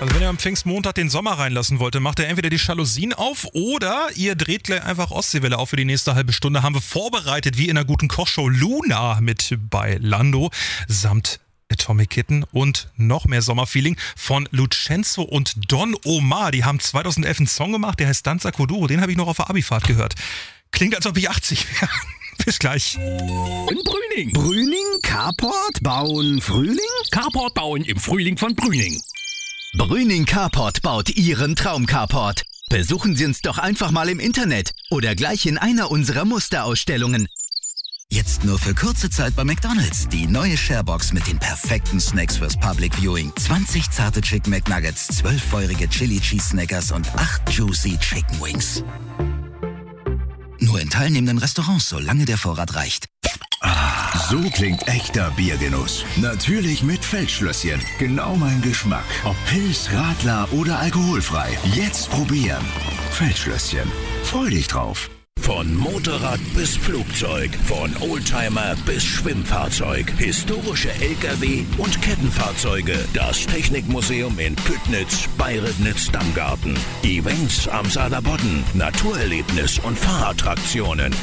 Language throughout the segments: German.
Also wenn ihr am Pfingstmontag den Sommer reinlassen wollt, macht ihr entweder die Jalousien auf oder ihr dreht gleich einfach Ostseewelle auf für die nächste halbe Stunde. Haben wir vorbereitet, wie in einer guten Kochshow, Luna mit bei Lando samt Atomic Kitten und noch mehr Sommerfeeling von Lucenzo und Don Omar. Die haben 2011 einen Song gemacht, der heißt Danza Kuduro. Den habe ich noch auf der Abifahrt gehört. Klingt, als ob ich 80 wäre. Bis gleich. In Brüning. Brüning? Carport? Bauen Frühling? Carport bauen im Frühling von Brüning. Brüning Carport baut Ihren Traum-Carport. Besuchen Sie uns doch einfach mal im Internet oder gleich in einer unserer Musterausstellungen. Jetzt nur für kurze Zeit bei McDonald's. Die neue Sharebox mit den perfekten Snacks fürs Public Viewing. 20 zarte Chicken McNuggets, 12 feurige Chili Cheese Snackers und 8 Juicy Chicken Wings. Nur in teilnehmenden Restaurants, solange der Vorrat reicht. So klingt echter Biergenuss. Natürlich mit Feldschlösschen. Genau mein Geschmack. Ob Pils, Radler oder alkoholfrei. Jetzt probieren. Feldschlösschen. Freu dich drauf. Von Motorrad bis Flugzeug, von Oldtimer bis Schwimmfahrzeug, historische LKW und Kettenfahrzeuge. Das Technikmuseum in Püttnitz bei Ribnitz-Dammgarten. Events am Saarlandbodden, Naturerlebnis und Fahrattraktionen.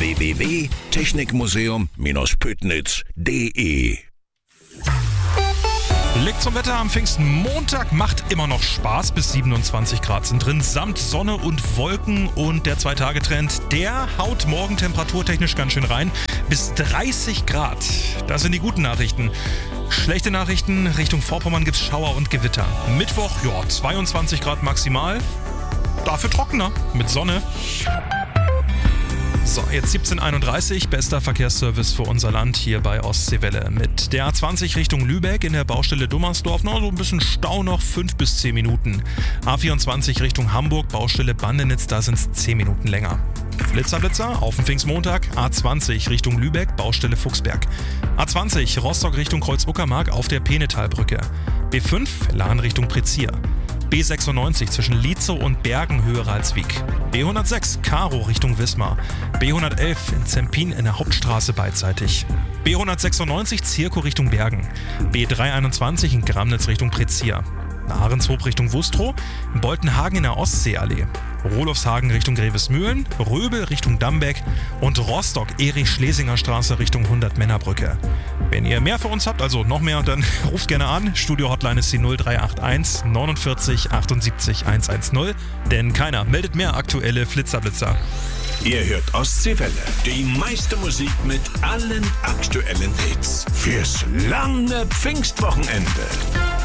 www.technikmuseum-püttnitz.de. Blick zum Wetter am Pfingstmontag macht immer noch Spaß. Bis 27 Grad sind drin, samt Sonne und Wolken. Und der 2-Tage-Trend, der haut morgen temperaturtechnisch ganz schön rein. Bis 30 Grad. Das sind die guten Nachrichten. Schlechte Nachrichten, Richtung Vorpommern gibt's Schauer und Gewitter. Mittwoch, 22 Grad maximal. Dafür trockener, mit Sonne. So, jetzt 17:31, bester Verkehrsservice für unser Land hier bei Ostseewelle. Mit der A20 Richtung Lübeck in der Baustelle Dummersdorf, noch so ein bisschen Stau noch, 5 bis 10 Minuten. A24 Richtung Hamburg, Baustelle Bandenitz, da sind es 10 Minuten länger. Blitzer auf dem Pfingstmontag, A20 Richtung Lübeck, Baustelle Fuchsberg. A20 Rostock Richtung Kreuz-Uckermark auf der Penetalbrücke. B5 Lahn Richtung Prezier. B96 zwischen Lietzow und Bergen höher als Wiek. B106 Karo Richtung Wismar. B111 in Zempin in der Hauptstraße beidseitig. B196 Zirkow Richtung Bergen. B321 in Gramnitz Richtung Prezier. Ahrenshoop Richtung Wustrow. Boltenhagen in der Ostseeallee. Rolofshagen Richtung Grevesmühlen, Röbel Richtung Dambeck und Rostock Erich-Schlesinger Straße Richtung 100-Männerbrücke. Wenn ihr mehr für uns habt, also noch mehr, dann ruft gerne an. Studio-Hotline ist die 0381 49 78 110, denn keiner meldet mehr aktuelle Flitzerblitzer. Ihr hört Ostseewelle. Die meiste Musik mit allen aktuellen Hits. Fürs lange Pfingstwochenende.